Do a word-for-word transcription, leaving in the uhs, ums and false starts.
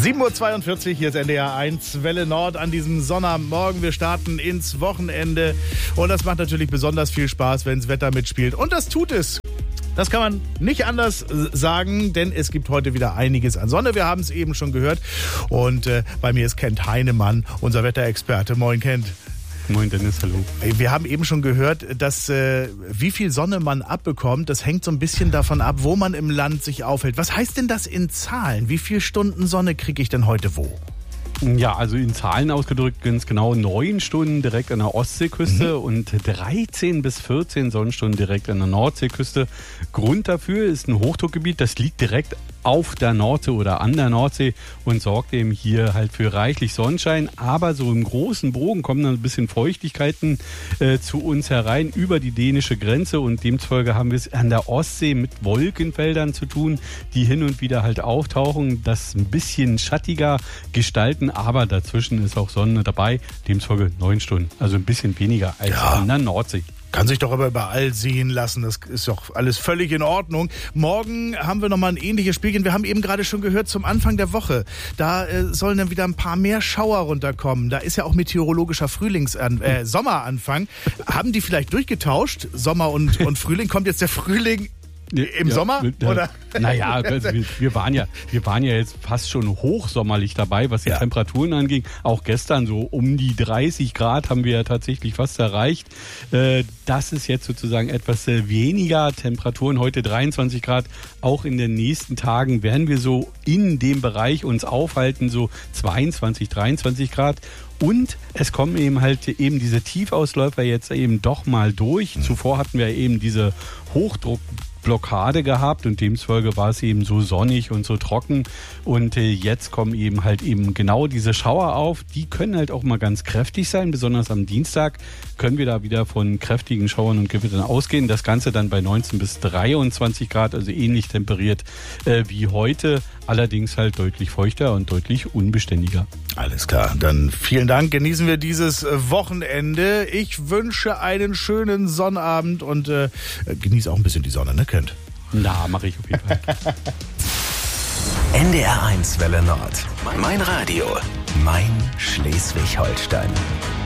sieben Uhr zweiundvierzig, hier ist N D R eins, Welle Nord an diesem Sonnabendmorgen. Wir starten ins Wochenende und das macht natürlich besonders viel Spaß, wenn das Wetter mitspielt. Und das tut es. Das kann man nicht anders sagen, denn es gibt heute wieder einiges an Sonne. Wir haben es eben schon gehört. Und äh, bei mir ist Kent Heinemann, unser Wetterexperte. Moin, Kent. Moin Dennis, hallo. Wir haben eben schon gehört, dass äh, wie viel Sonne man abbekommt, das hängt so ein bisschen davon ab, wo man im Land sich aufhält. Was heißt denn das in Zahlen? Wie viele Stunden Sonne kriege ich denn heute wo? Ja, also in Zahlen ausgedrückt ganz genau neun Stunden direkt an der Ostseeküste mhm. und dreizehn bis vierzehn Sonnenstunden direkt an der Nordseeküste. Grund dafür ist ein Hochdruckgebiet, das liegt direkt auf der Nordsee oder an der Nordsee und sorgt eben hier halt für reichlich Sonnenschein. Aber so im großen Bogen kommen dann ein bisschen Feuchtigkeiten äh, zu uns herein über die dänische Grenze und demzufolge haben wir es an der Ostsee mit Wolkenfeldern zu tun, die hin und wieder halt auftauchen, das ein bisschen schattiger gestalten, aber dazwischen ist auch Sonne dabei, demzufolge neun Stunden, also ein bisschen weniger als ja. an der Nordsee. Kann sich doch aber überall sehen lassen. Das ist doch alles völlig in Ordnung. Morgen haben wir nochmal ein ähnliches Spielchen. Wir haben eben gerade schon gehört, zum Anfang der Woche. Da äh, sollen dann wieder ein paar mehr Schauer runterkommen. Da ist ja auch meteorologischer Frühlings äh, Sommeranfang. Haben die vielleicht durchgetauscht? Sommer und, und Frühling? Kommt jetzt der Frühling im ja, Sommer? Oder? Naja, also wir, wir, waren ja, wir waren ja jetzt fast schon hochsommerlich dabei, was die ja. Temperaturen anging. Auch gestern so um die dreißig Grad haben wir ja tatsächlich fast erreicht. Das ist jetzt sozusagen etwas weniger Temperaturen. Heute dreiundzwanzig Grad. Auch in den nächsten Tagen werden wir so in dem Bereich uns aufhalten, so zweiundzwanzig, dreiundzwanzig Grad. Und es kommen eben halt eben diese Tiefausläufer jetzt eben doch mal durch. Zuvor hatten wir eben diese Hochdruckblockade gehabt und demzufolge war es eben so sonnig und so trocken. Und äh, jetzt kommen eben halt eben genau diese Schauer auf. Die können halt auch mal ganz kräftig sein. Besonders am Dienstag können wir da wieder von kräftigen Schauern und Gewittern ausgehen. Das Ganze dann bei neunzehn bis dreiundzwanzig Grad, also ähnlich temperiert äh, wie heute. Allerdings halt deutlich feuchter und deutlich unbeständiger. Alles klar, dann vielen Dank. Genießen wir dieses Wochenende. Ich wünsche einen schönen Sonnabend und äh, genieße auch ein bisschen die Sonne, ne, Kent? Na, mache ich auf jeden Fall. N D R eins Welle Nord. Mein Radio. Mein Schleswig-Holstein.